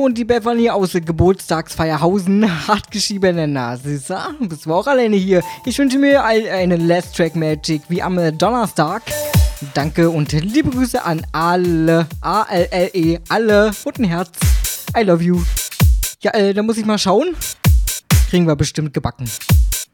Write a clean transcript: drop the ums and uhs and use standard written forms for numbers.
und die Beverly aus Geburtstagsfeierhausen hat geschrieben, na, Sissa, bist du auch alleine hier. Ich wünsche mir eine Last Track Magic wie am Donnerstag. Danke und liebe Grüße an alle, A-L-L-E, alle und ein Herz. I love you. Ja, da muss ich mal schauen. Kriegen wir bestimmt gebacken.